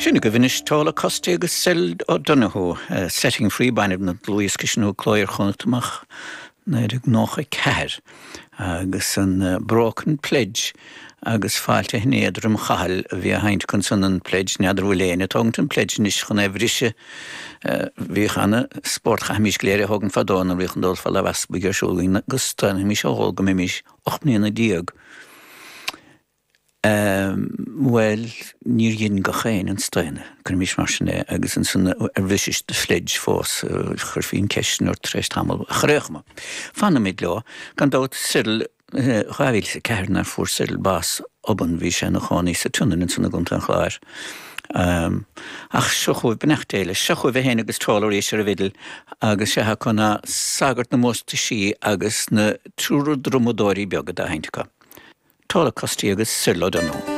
Sinna go bhínis tála costi agus sild ó Donoghue, setting free bainib na Louis Kishnú clóir chunachtamach na ag nócha ceir agus an broken pledge agus fáilte hnéadrum chahal bhí a haint chun san an pledge neadar bhfuléine tóngt an pledge nis chun éhrise bhí chana sport chaimís léir hagan fadón a bhíchan dul fall a Westbugur siúlín agus tan haimís a hóga mé mis 8 mbliana díag. Well, níor dhéann go chéin an staine, chun mis mar sinné agus an sanna bhísis de pledge fós chur fín ceisn or tréis tamil chréchma. Fanna mid leo, gan dát sidl Chahil sa ceirna fuór sidl bás oban bhí sé na chánaí sa tunan in sanna gunta an chláir. Ach seochuh benachtéile, seochuh bheith héana agus trálar éis ar a bhidil agus sethe chuna sagart na mósta sí agus na trúr dromodóirí beagad a haintecha. Tála costí agus sirla Donoghue.